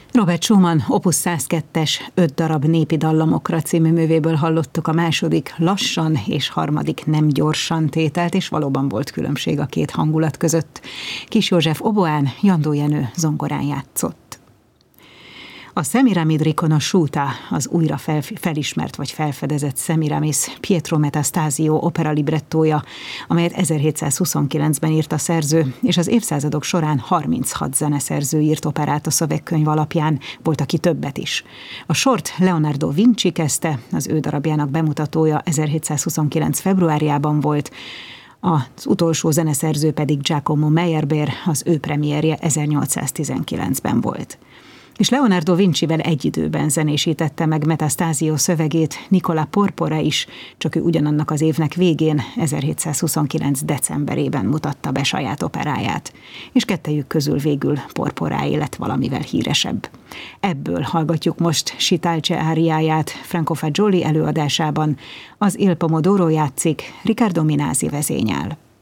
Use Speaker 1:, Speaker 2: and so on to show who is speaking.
Speaker 1: Robert Schumann Opus 102-es 5 darab népi dallamokra című művéből hallottuk a második lassan és harmadik nem gyorsan tételt, és valóban volt különbség a két hangulat között. Kis József oboán, Jandó Jenő zongorán játszott. A Semiramide riconosciuta, az újra felismert vagy felfedezett Semiramis Pietro Metastasio opera librettója, amelyet 1729-ben írt a szerző, és az évszázadok során 36 zeneszerző írt operát a szövegkönyv alapján, volt, aki többet is. A sort Leonardo Vinci kezdte, az ő darabjának bemutatója 1729. februárjában volt, az utolsó zeneszerző pedig Giacomo Meyerbeer, az ő premierje 1819-ben volt. És Leonardo Vincivel egy időben zenésítette meg Metastasio szövegét Nicola Porpora is, csak ő ugyanannak az évnek végén, 1729. decemberében mutatta be saját operáját, és kettejük közül végül Porporáé lett valamivel híresebb. Ebből hallgatjuk most Sitalce áriáját Franco Fagioli előadásában, az Il Pomodoro játszik, Riccardo Minasi vezényel.